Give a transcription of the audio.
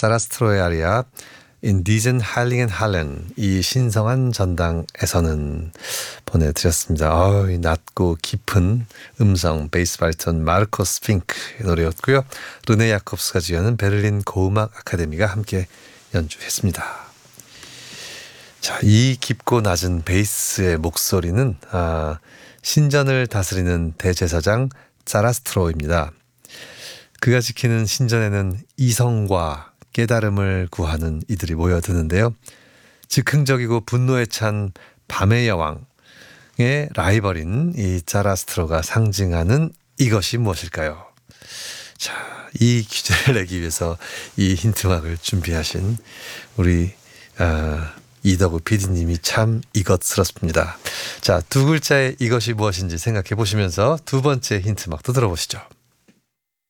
자라스트로의 아리아 In diesen heiligen Hallen, 이 신성한 전당에서는 보내드렸습니다. 이 낮고 깊은 음성 베이스 바리톤 마르코스 핑크의 노래였고요. 르네 야콥스가 지어낸 베를린 고음악 아카데미가 함께 연주했습니다. 자, 이 깊고 낮은 베이스의 목소리는 신전을 다스리는 대제사장 자라스트로입니다. 그가 지키는 신전에는 이성과 깨달음을 구하는 이들이 모여드는데요. 즉흥적이고 분노에 찬 밤의 여왕의 라이벌인 이 자라스트로가 상징하는 이것이 무엇일까요? 자, 이 퀴즈를 내기 위해서 이 힌트막을 준비하신 우리 이덕우 PD님이 참 이것스럽습니다. 자, 두 글자의 이것이 무엇인지 생각해 보시면서 두 번째 힌트막도 들어보시죠.